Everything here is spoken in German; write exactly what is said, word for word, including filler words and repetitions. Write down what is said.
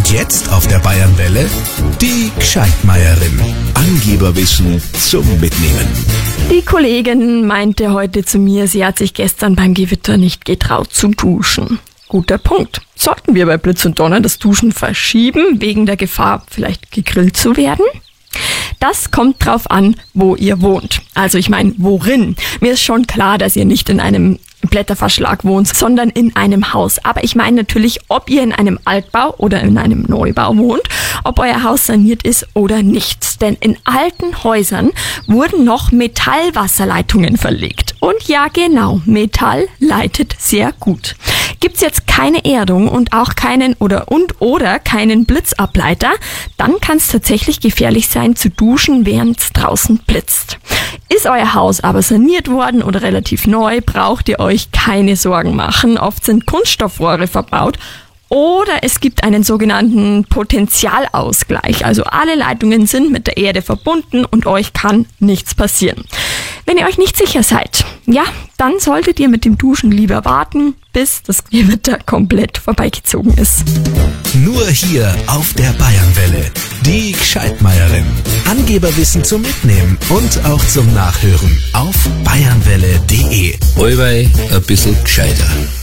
Jetzt auf der Bayernwelle die Gscheidmeierin. Angeberwissen zum Mitnehmen. Die Kollegin meinte heute zu mir, sie hat sich gestern beim Gewitter nicht getraut zu duschen. Guter Punkt. Sollten wir bei Blitz und Donner das Duschen verschieben, wegen der Gefahr, vielleicht gegrillt zu werden? Das kommt drauf an, wo ihr wohnt. Also ich meine, worin? Mir ist schon klar, dass ihr nicht in einem Blätterverschlag wohnt, sondern in einem Haus. Aber ich meine natürlich, ob ihr in einem Altbau oder in einem Neubau wohnt, ob euer Haus saniert ist oder nicht. Denn in alten Häusern wurden noch Metallwasserleitungen verlegt. Und ja genau, Metall leitet sehr gut. Gibt's jetzt keine Erdung und auch keinen oder und oder keinen Blitzableiter, dann kann es tatsächlich gefährlich sein zu duschen, während es draußen blitzt. Ist euer Haus aber saniert worden oder relativ neu, braucht ihr euch keine Sorgen machen. Oft sind Kunststoffrohre verbaut oder es gibt einen sogenannten Potentialausgleich. Also alle Leitungen sind mit der Erde verbunden und euch kann nichts passieren. Wenn ihr euch nicht sicher seid, ja, dann solltet ihr mit dem Duschen lieber warten, bis das Gewitter komplett vorbeigezogen ist. Nur hier auf der Bayernwelle. Die Gscheidmeierin. Angeberwissen zum Mitnehmen und auch zum Nachhören auf bayernwelle punkt de. Allweil ein bisschen gescheiter.